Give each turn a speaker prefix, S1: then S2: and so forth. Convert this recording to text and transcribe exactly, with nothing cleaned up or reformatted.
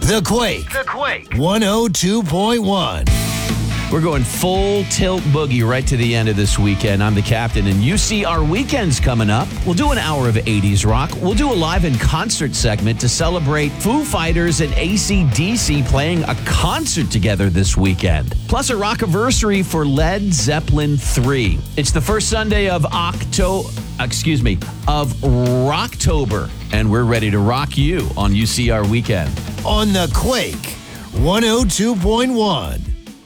S1: The Quake. The Quake. one oh two point one.
S2: We're going full tilt boogie right to the end of this weekend. I'm the captain, and you see our weekend's coming up. We'll do an hour of eighties rock. We'll do a live in concert segment to celebrate Foo Fighters and A C D C playing a concert together this weekend. Plus a rockiversary for Led Zeppelin three. It's the first Sunday of Octo, excuse me, of Rocktober, and we're ready to rock you on U C R Weekend.
S1: On The Quake, one oh two point one.